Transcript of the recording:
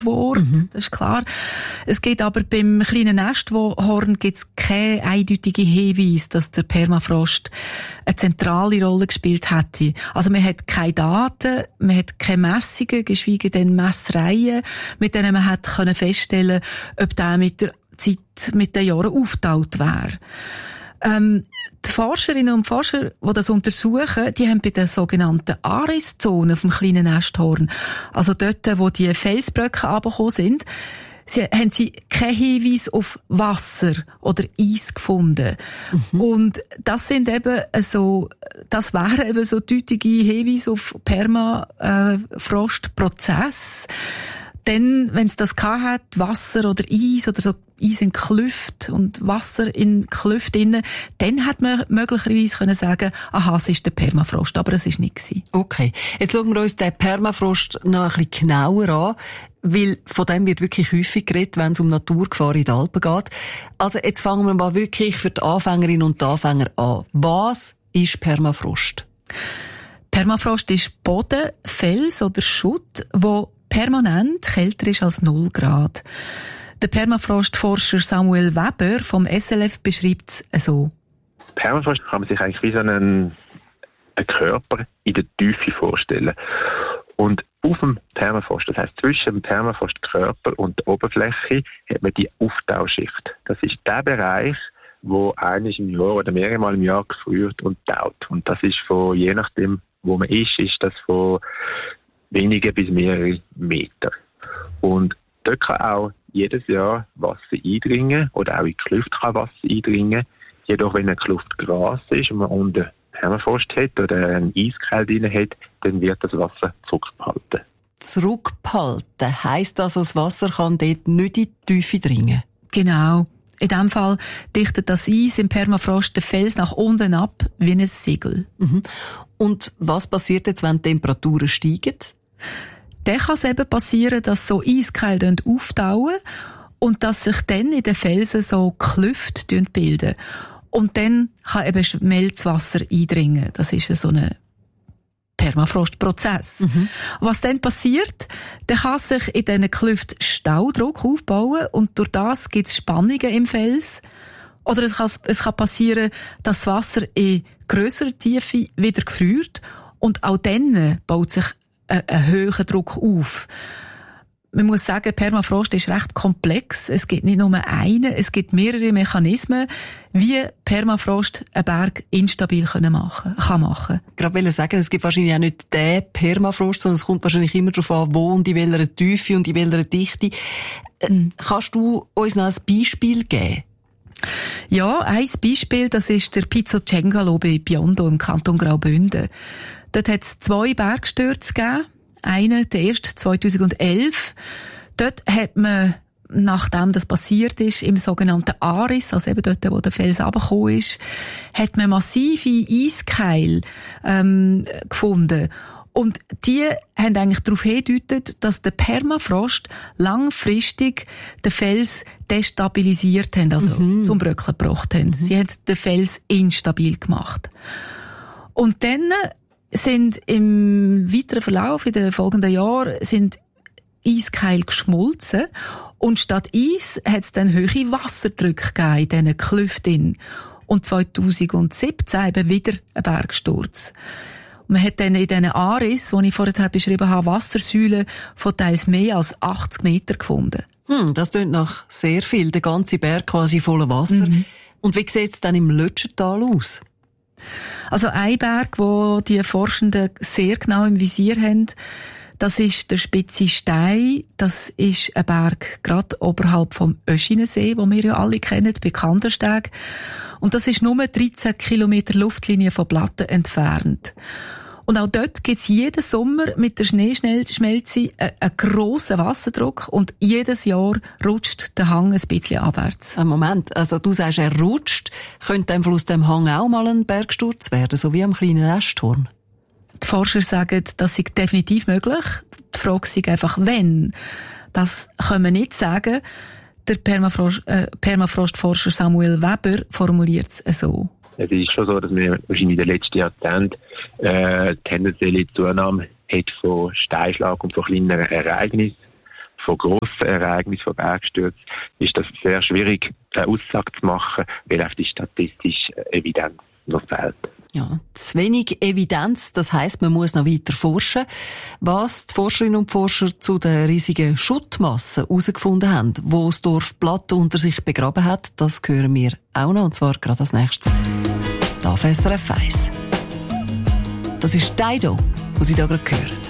Das ist klar. Es geht aber beim kleinen Nesthorn gibt's keine eindeutige Hinweis, dass der Permafrost eine zentrale Rolle gespielt hätte. Also man hat keine Daten, man hat keine Messungen, geschweige denn Messreihen, mit denen man hätte feststellen können, ob der mit der Zeit, mit den Jahren aufgetaut wäre. Die Forscherinnen und Forscher, die das untersuchen, die haben bei der sogenannten Aris-Zone auf dem kleinen Nesthorn, also dort, wo die Felsblöcke runtergekommen sind, haben sie keinen Hinweis auf Wasser oder Eis gefunden. Und das sind eben das wären eben so deutliche Hinweise auf Permafrostprozess. Denn, wenn es das gehabt hat, Wasser oder Eis oder so Eis in Klüften und Wasser in Klüften innen, dann hat man möglicherweise können sagen, aha, es ist der Permafrost, aber es ist nicht gewesen. Okay. Jetzt schauen wir uns den Permafrost noch ein bisschen genauer an, weil von dem wird wirklich häufig geredet, wenn es um Naturgefahr in den Alpen geht. Also, jetzt fangen wir mal wirklich für die Anfängerinnen und die Anfänger an. Was ist Permafrost? Permafrost ist Boden, Fels oder Schutt, wo permanent kälter ist als 0 Grad. Der Permafrostforscher Samuel Weber vom SLF beschreibt es so. Permafrost kann man sich eigentlich wie so einen Körper in der Tiefe vorstellen. Und auf dem Permafrost, das heisst zwischen dem Permafrostkörper und der Oberfläche, hat man die Auftauschschicht. Das ist der Bereich, wo einmal im Jahr oder mehrere Mal im Jahr gefriert und taut. Und das ist von, je nachdem, wo man ist das von wenige bis mehrere Meter. Und dort kann auch jedes Jahr Wasser eindringen oder auch in die Klüfte kann Wasser eindringen. Jedoch, wenn eine Kluft Gras ist und man unten Permafrost hat oder einen Eiskeil drin hat, dann wird das Wasser zurückgehalten. Zurückgehalten heisst also, das Wasser kann dort nicht in die Tiefe dringen? Genau. In diesem Fall dichtet das Eis im Permafrost den Fels nach unten ab wie ein Segel. Und was passiert jetzt, wenn die Temperaturen steigen? Dann kann es eben passieren, dass so Eiskeile auftauen und dass sich dann in den Felsen so Klüfte bilden. Und dann kann eben Schmelzwasser eindringen. Das ist so ein Permafrostprozess. Was dann passiert, dann kann sich in diesen Klüften Staudruck aufbauen und durch das gibt es Spannungen im Fels. Oder es kann passieren, dass das Wasser in grösserer Tiefe wieder gefriert und auch dann baut sich ein höherer Druck auf. Man muss sagen, Permafrost ist recht komplex. Es gibt nicht nur einen, es gibt mehrere Mechanismen, wie Permafrost einen Berg instabil kann machen. Gerade will ich sagen, es gibt wahrscheinlich auch nicht den Permafrost, sondern es kommt wahrscheinlich immer darauf an, wo und in welcher Tiefe und in welcher Dichte. Kannst du uns noch ein Beispiel geben? Ja, ein Beispiel, das ist der Pico Cengalo bei Biondo im Kanton Graubünden. Dort hat es 2 Bergstürze gegeben. Einer, der erste 2011. Dort hat man, nachdem das passiert ist, im sogenannten Aris, also eben dort, wo der Fels runtergekommen ist, hat man massive Eiskeile gefunden. Und die haben eigentlich darauf hingedeutet, dass der Permafrost langfristig den Fels destabilisiert haben, also zum Bröckeln gebracht haben. Sie haben den Fels instabil gemacht. Und dann sind im weiteren Verlauf in den folgenden Jahren sind Eiskeile geschmolzen und statt Eis hat es dann hohe Wasserdrücke gegeben in diesen Klüften. Und 2017 eben wieder ein Bergsturz. Man hat dann in diesen Aris, die ich vorher beschrieben habe, Wassersäulen von teils mehr als 80 Meter gefunden. Das klingt nach sehr viel, der ganze Berg quasi voller Wasser. Und wie sieht es dann im Lötschertal aus? Also ein Berg, wo die Forschenden sehr genau im Visier haben, das ist der Spitze Stein. Das ist ein Berg gerade oberhalb vom Öschinensee, den wir ja alle kennen, bei Kandersteg. Und das ist nur 13 Kilometer Luftlinie von Platten entfernt. Und auch dort gibt es jeden Sommer mit der Schneeschmelze einen grossen Wasserdruck und jedes Jahr rutscht der Hang ein bisschen abwärts. Moment, also du sagst, er rutscht. Könnte einfach aus dem Hang auch mal ein Bergsturz werden, so wie am kleinen Nesthorn? Die Forscher sagen, das ist definitiv möglich. Die Frage ist einfach, wenn. Das können wir nicht sagen. Der Permafrostforscher Samuel Weber formuliert es so. Es ist schon so, dass wir wahrscheinlich in den letzten Jahrzehnten tendenzielle Zunahme hat von Steinschlag und von kleineren Ereignissen, von grossen Ereignissen, von Bergstürzen, ist das sehr schwierig, eine Aussage zu machen, weil auf die statistische Evidenz noch fehlt. Ja, zu wenig Evidenz, das heisst, man muss noch weiter forschen. Was die Forscherinnen und Forscher zu den riesigen Schuttmassen herausgefunden haben, wo das Dorf Platte unter sich begraben hat, das hören wir auch noch, und zwar gerade als nächstes. Da auf SRF 1. Das ist Dido, was Sie da gerade gehört.